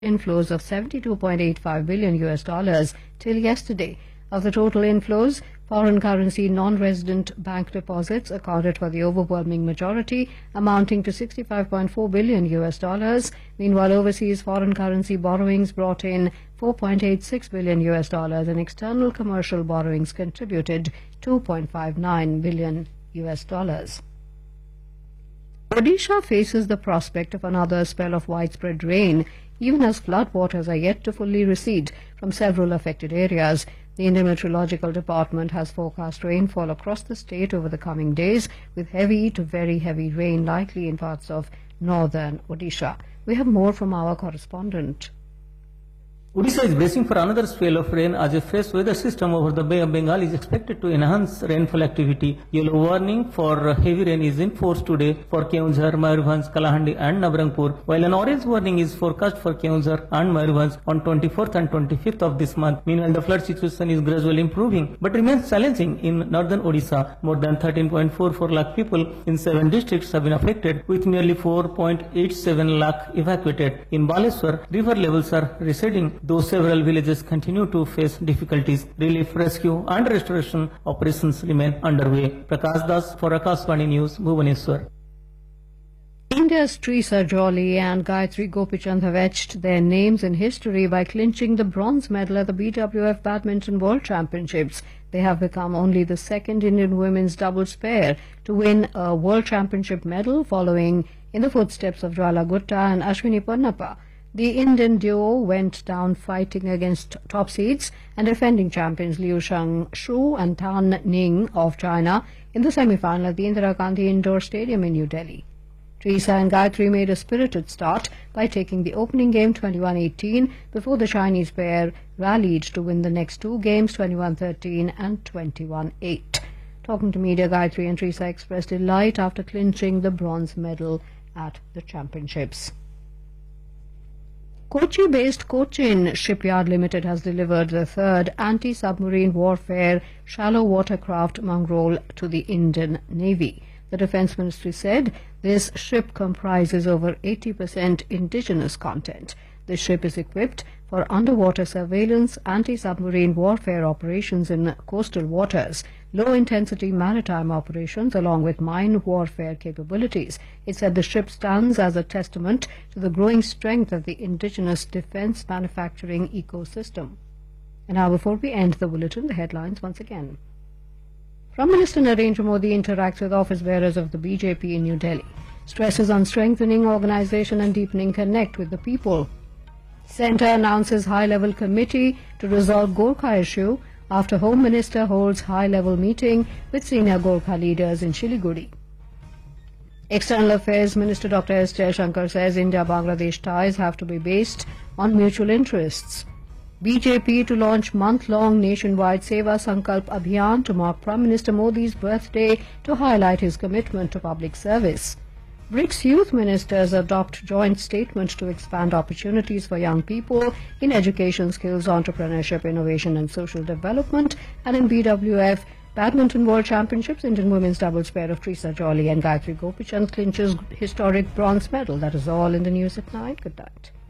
inflows of 72.85 billion US dollars till yesterday. Of the total inflows, foreign currency non-resident bank deposits accounted for the overwhelming majority, amounting to 65.4 billion US dollars. Meanwhile, overseas foreign currency borrowings brought in 4.86 billion US dollars, and external commercial borrowings contributed 2.59 billion US dollars. Odisha faces the prospect of another spell of widespread rain, even as floodwaters are yet to fully recede from several affected areas. The Indian Meteorological Department has forecast rainfall across the state over the coming days, with heavy to very heavy rain likely in parts of northern Odisha. We have more from our correspondent. Odisha is bracing for another spell of rain as a fresh weather system over the Bay of Bengal is expected to enhance rainfall activity. Yellow warning for heavy rain is in force today for Keonjhar, Mayurbhanj, Kalahandi and Nabarangpur, while an orange warning is forecast for Keonjhar and Mayurbhanj on 24th and 25th of this month. Meanwhile, the flood situation is gradually improving but remains challenging in northern Odisha. More than 13.44 lakh people in 7 districts have been affected, with nearly 4.87 lakh evacuated. In Baleswar, river levels are receding, though several villages continue to face difficulties. Relief, rescue and restoration operations remain underway. Prakash Das for Akashvani News, Bhubaneswar. India's Teresa Jolly and Gayatri Gopichand have etched their names in history by clinching the bronze medal at the BWF Badminton World Championships. They have become only the second Indian women's doubles pair to win a World Championship medal, following in the footsteps of Jwala Gutta and Ashwini Ponnappa. The Indian duo went down fighting against top seeds and defending champions Liu Shangshu and Tan Ning of China in the semi-final at the Indira Gandhi Indoor Stadium in New Delhi. Teresa and Gayatri made a spirited start by taking the opening game 21-18 before the Chinese pair rallied to win the next two games 21-13 and 21-8. Talking to media, Gayatri and Teresa expressed delight after clinching the bronze medal at the championships. Kochi-based Cochin Shipyard Limited has delivered the third anti-submarine warfare shallow watercraft Mangrol to the Indian Navy. The Defence Ministry said this ship comprises over 80% indigenous content. The ship is equipped for underwater surveillance, anti-submarine warfare operations in coastal waters, low-intensity maritime operations, along with mine warfare capabilities. It said the ship stands as a testament to the growing strength of the indigenous defence manufacturing ecosystem. And now, before we end the bulletin, the headlines once again. Prime Minister Narendra Modi interacts with office bearers of the BJP in New Delhi, stresses on strengthening organisation and deepening connect with the people. Centre announces high-level committee to resolve Gorkha issue after Home Minister holds high-level meeting with senior Gorkha leaders in Siliguri. External Affairs Minister Dr. S. Jaishankar says India-Bangladesh ties have to be based on mutual interests. BJP to launch month-long nationwide Seva Sankalp Abhiyan to mark Prime Minister Modi's birthday to highlight his commitment to public service. BRICS youth ministers adopt joint statement to expand opportunities for young people in education, skills, entrepreneurship, innovation and social development. And in BWF Badminton World Championships, Indian women's doubles pair of Teresa Jolly and Gayatri Gopichand clinches historic bronze medal. That is all in the news at 9. Good night.